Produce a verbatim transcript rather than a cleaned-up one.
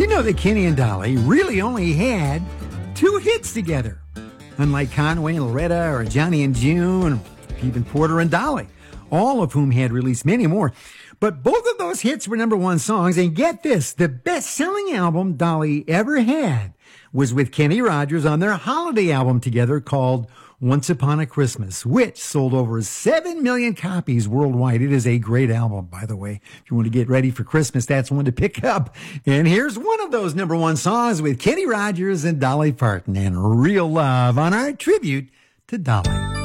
you know that Kenny and Dolly really only had two hits together? Unlike Conway and Loretta or Johnny and June, even Porter and Dolly, all of whom had released many more. But both of those hits were number one songs. And get this, the best-selling album Dolly ever had was with Kenny Rogers on their holiday album together called Once Upon a Christmas, which sold over seven million copies worldwide. It is a great album, by the way. If you want to get ready for Christmas, that's one to pick up. And here's one of those number one songs with Kenny Rogers and Dolly Parton and Real Love on our tribute to Dolly.